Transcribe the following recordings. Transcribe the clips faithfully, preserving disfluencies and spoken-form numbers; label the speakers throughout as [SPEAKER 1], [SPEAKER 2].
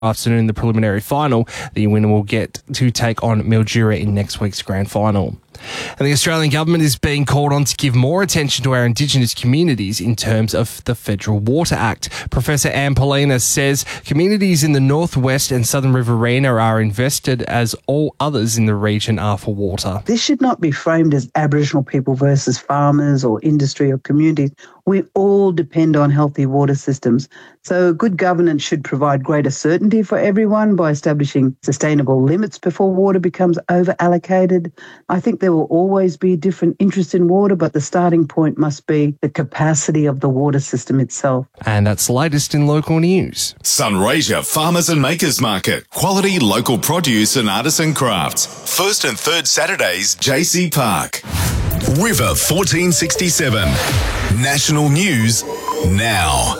[SPEAKER 1] afternoon, the preliminary final. The winner will get to take on Mildura in next week's grand final. And the Australian government is being called on to give more attention to our Indigenous communities in terms of the Federal Water Act. Professor Anne Paulina says communities in the northwest and southern Riverina are invested as all others in the region are for water.
[SPEAKER 2] This should not be framed as Aboriginal people versus farmers or industry or communities. We all depend on healthy water systems. So good governance should provide greater certainty for everyone by establishing sustainable limits before water becomes over-allocated. I think there will always be different interests in water, but the starting point must be the capacity of the water system itself.
[SPEAKER 1] And that's the latest in local news.
[SPEAKER 3] Sunraysia Farmers and Makers Market. Quality local produce and artisan crafts. First and third Saturdays, J C Park. River fourteen sixty-seven. National News now.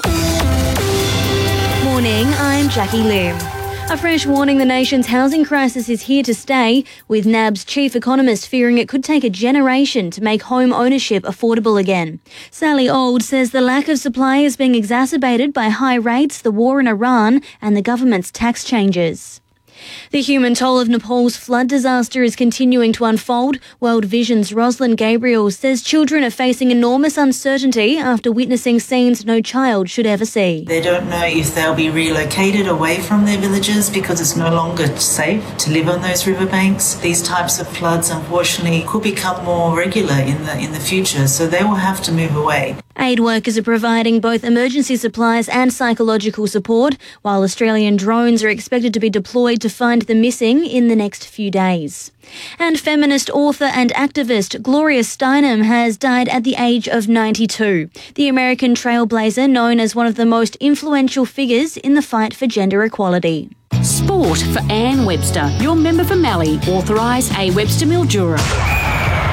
[SPEAKER 4] Morning, I'm Jackie Lim. A fresh warning: the nation's housing crisis is here to stay, with N A B's chief economist fearing it could take a generation to make home ownership affordable again. Sally Auld says the lack of supply is being exacerbated by high rates, the war in Iran and the government's tax changes. The human toll of Nepal's flood disaster is continuing to unfold. World Vision's Rosalind Gabriel says children are facing enormous uncertainty after witnessing scenes no child should ever see.
[SPEAKER 5] They don't know if they'll be relocated away from their villages because it's no longer safe to live on those riverbanks. These types of floods, unfortunately, could become more regular in the in the future, so they will have to move away.
[SPEAKER 4] Aid workers are providing both emergency supplies and psychological support, while Australian drones are expected to be deployed to find the missing in the next few days. And feminist author and activist Gloria Steinem has died at the age of ninety-two. The American trailblazer, known as one of the most influential figures in the fight for gender equality.
[SPEAKER 6] Sport for Anne Webster. Your member for Mallee. Authorise A Webster Mildura.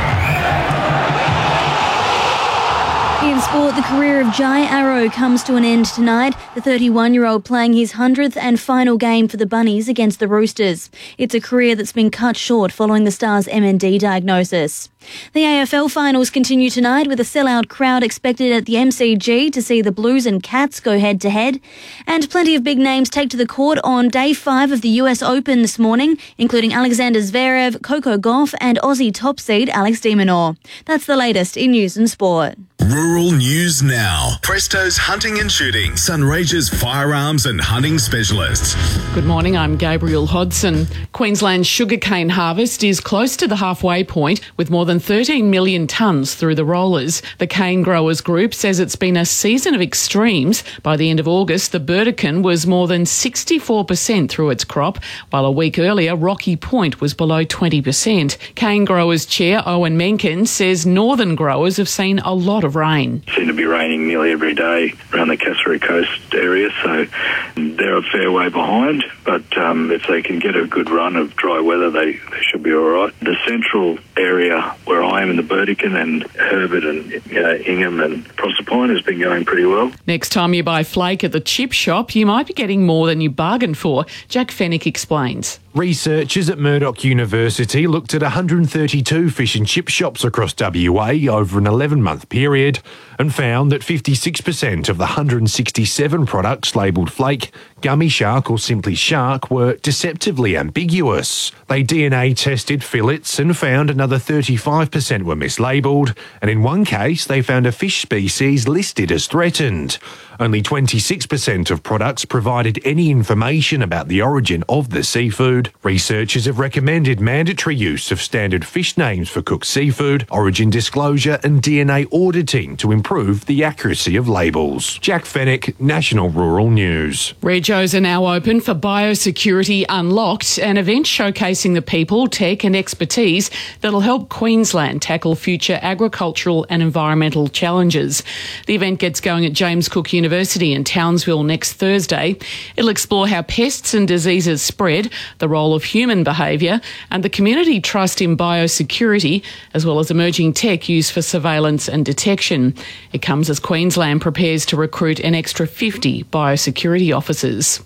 [SPEAKER 6] In sport, the career of Jai Arrow comes to an end tonight, the thirty-one-year-old playing his hundredth and final game for the Bunnies against the Roosters. It's a career that's been cut short following the Stars' M N D diagnosis. The A F L finals continue tonight with a sellout crowd expected at the M C G to see the Blues and Cats go head-to-head. And plenty of big names take to the court on day five of the U S Open this morning, including Alexander Zverev, Coco Gauff and Aussie top seed Alex de Minaur. That's the latest in news and sport.
[SPEAKER 3] Rural News now. Presto's Hunting and Shooting. Sunraysia's firearms and hunting specialists.
[SPEAKER 7] Good morning, I'm Gabriel Hodson. Queensland's sugarcane harvest is close to the halfway point, with more than thirteen million tonnes through the rollers. The Cane Growers Group says it's been a season of extremes. By the end of August, the Burdekin was more than sixty-four percent through its crop, while a week earlier, Rocky Point was below twenty percent. Cane Growers Chair Owen Mencken says northern growers have seen a lot of rain.
[SPEAKER 8] It seemed to be raining nearly every day around the Cassowary Coast area, so they're a fair way behind, but um, if they can get a good run of dry weather, they, they should be all right. The central area where I am in the Burdekin and Herbert and uh, Ingham and Proserpine has been going pretty well.
[SPEAKER 7] Next time you buy flake at the chip shop, you might be getting more than you bargained for. Jack Fennick explains.
[SPEAKER 9] Researchers at Murdoch University looked at one hundred thirty-two fish and chip shops across W A over an eleven-month period and found that fifty-six percent of the one hundred sixty-seven products labelled flake, gummy shark or simply shark were deceptively ambiguous. They D N A tested fillets and found another thirty-five percent were mislabelled, and in one case they found a fish species listed as threatened. Only twenty-six percent of products provided any information about the origin of the seafood. Researchers have recommended mandatory use of standard fish names for cooked seafood, origin disclosure and D N A auditing to improve the accuracy of labels. Jack Fennick, National Rural News.
[SPEAKER 7] Regos are now open for Biosecurity Unlocked, an event showcasing the people, tech and expertise that'll help Queensland tackle future agricultural and environmental challenges. The event gets going at James Cook University in Townsville next Thursday. It'll explore how pests and diseases spread, the role of human behaviour and the community trust in biosecurity, as well as emerging tech used for surveillance and detection. It comes as Queensland prepares to recruit an extra fifty biosecurity officers.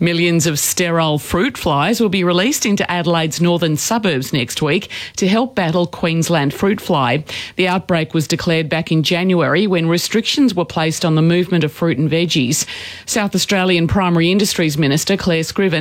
[SPEAKER 7] Millions of sterile fruit flies will be released into Adelaide's northern suburbs next week to help battle Queensland fruit fly. The outbreak was declared back in January when restrictions were placed on the movement of fruit and veggies. South Australian Primary Industries Minister Claire Scriven